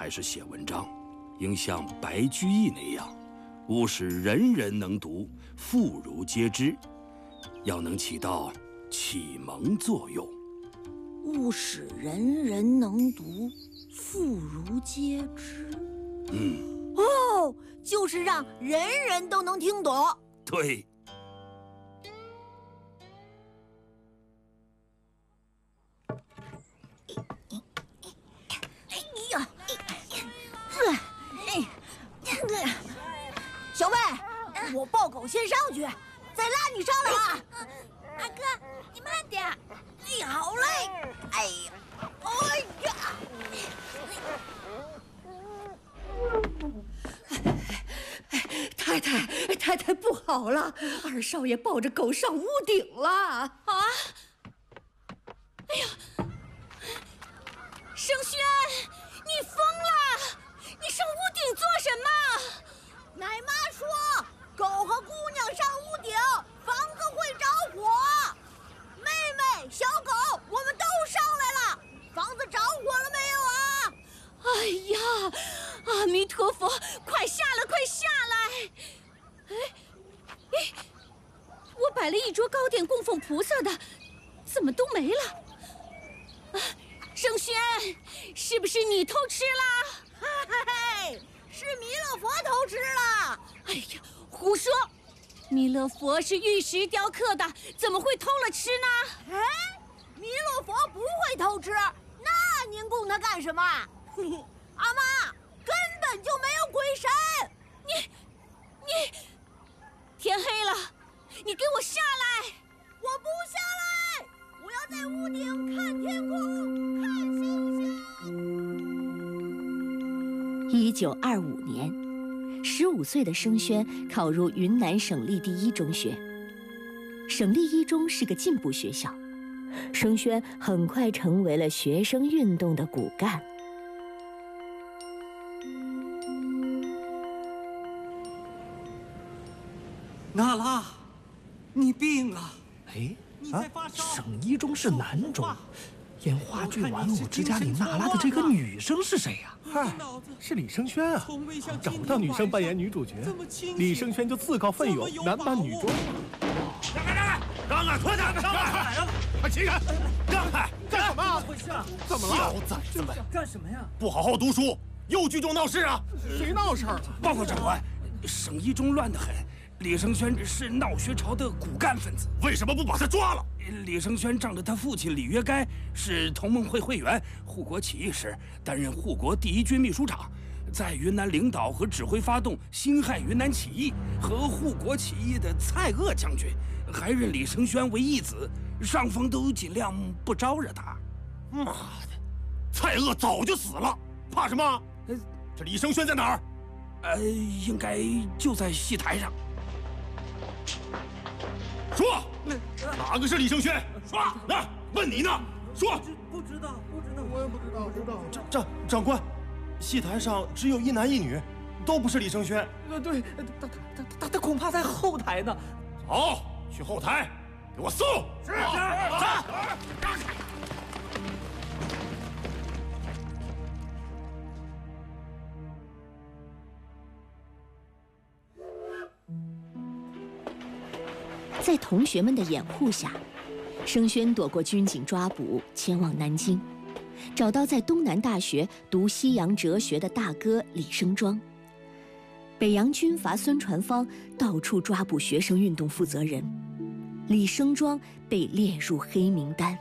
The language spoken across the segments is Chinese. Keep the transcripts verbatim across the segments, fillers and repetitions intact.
还是写文章，应像白居易那样，务使人人能读，妇孺皆知，要能起到启蒙作用。 务使人人能读，妇孺皆知。 嗯， 哦，就是让人人都能听懂。 对。 小魏，我抱狗先上去，再拉你上来啊！ 大哥，你慢点。 哎呀，好累！哎呀，哎呀！ 太太，太太不好了！二少爷抱着狗上屋顶了！啊！ 哎呀，盛轩，你疯了！你上屋顶做什么？ 奶妈说，狗和姑娘上屋顶，房子会着火。妹妹、小狗，我们都上来了，房子着火了没有啊？ 哎呀，阿弥陀佛，快下来，快下来！哎，哎，我摆了一桌糕点供奉菩萨的，怎么都没了？啊，盛轩，是不是你偷吃了？ 嘿嘿，是弥勒佛偷吃了。 哎呀，胡说！弥勒佛是玉石雕刻的，怎么会偷了吃呢？ 哎，弥勒佛不会偷吃，那您供他干什么？阿妈，根本就没有鬼神！ 你，你，天黑了，你给我下来！ 我不下来，我要在屋顶看天空，看星星。 一九二五年，十五岁的盛轩考入云南省立第一中学。省立一中是个进步学校，盛轩很快成为了学生运动的骨干。 娜拉，你病了。 哎，啊，省一中是男中，演话剧《玩偶之家》里娜拉的这个女生是谁呀？ 嗨， 是李生轩啊！找不到女生扮演女主角，李生轩就自告奋勇男扮女装。 让开，让开，让开，快点，让开！快起开，让开！ 干什么？怎么了？ 小崽子们， 干什么呀？ 不好好读书，又聚众闹事啊！ 谁闹事儿？ 报告长官，省一中乱得很。李生轩是闹学潮的骨干分子，为什么不把他抓了？李生轩仗着他父亲李约该是同盟会会员，护国起义时担任护国第一军秘书长，在云南领导和指挥发动辛亥云南起义和护国起义的蔡锷将军，还认李生轩为义子，上峰都尽量不招惹他。妈的，蔡锷早就死了，怕什么？这李生轩在哪儿？呃，应该就在戏台上。说，哪个是李生轩？说，那问你呢？说， 不知道，不知道， 我也不知道，不知道。 长长长官，戏台上只有一男一女，都不是李生轩。 呃，对，他他他他他恐怕在后台呢。 走，去后台，给我搜。是是。 在同学们的掩护下，盛轩躲过军警抓捕，前往南京，找到在东南大学读西洋哲学的大哥李生庄。北洋军阀孙传芳到处抓捕学生运动负责人，李生庄被列入黑名单。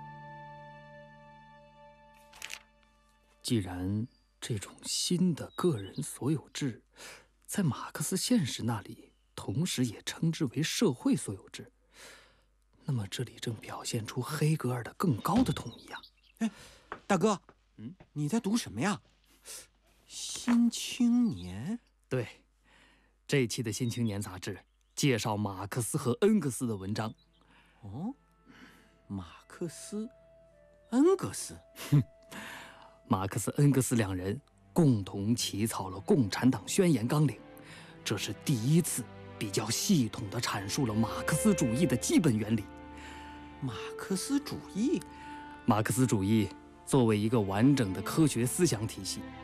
既然这种新的个人所有制在马克思现实那里同时也称之为社会所有制，那么这里正表现出黑格尔的更高的统一啊！ 哎，大哥，嗯，你在读什么呀？《新青年》？ 对，这一期的《新青年》杂志介绍马克思和恩格斯的文章。 哦，马克思、恩格斯。 哼，马克思、恩格斯两人共同起草了《共产党宣言纲领》，这是第一次比较系统地阐述了马克思主义的基本原理。 马克思主义， 马克思主义作为一个完整的科学思想体系，